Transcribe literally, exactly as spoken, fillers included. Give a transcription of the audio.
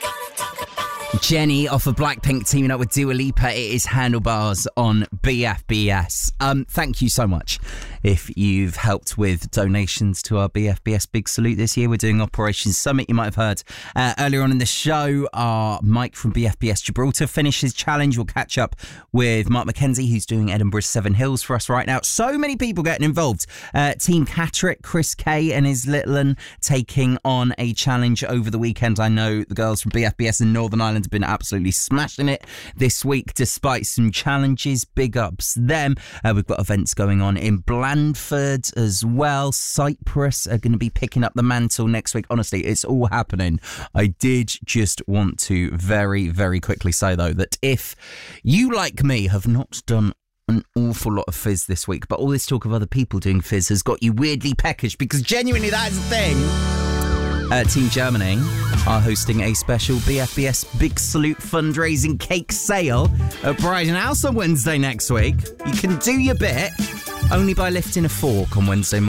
Jenny off of Blackpink teaming up with Dua Lipa. It is Handlebars on B F B S. Um, thank you so much. If you've helped with donations to our B F B S Big Salute this year, we're doing Operation Summit. You might have heard uh, earlier on in the show, our Mike from B F B S Gibraltar finished his challenge. We'll catch up with Mark McKenzie, who's doing Edinburgh Seven Hills for us right now. So many people getting involved. Uh, Team Catterick, Chris Kay and his little un taking on a challenge over the weekend. I know the girls from B F B S in Northern Ireland have been absolutely smashing it this week despite some challenges. Big ups them. Uh, we've got events going on in Blandford as well. Cyprus are going to be picking up the mantle next week. Honestly, it's all happening. I did just want to very, very quickly say, though, that if you, like me, have not done an awful lot of fizz this week, but all this talk of other people doing fizz has got you weirdly peckish, because genuinely that is the thing. Uh, Team Germany are hosting a special B F B S Big Salute fundraising cake sale at Brighton House on Wednesday next week. You can do your bit only by lifting a fork on Wednesday morning.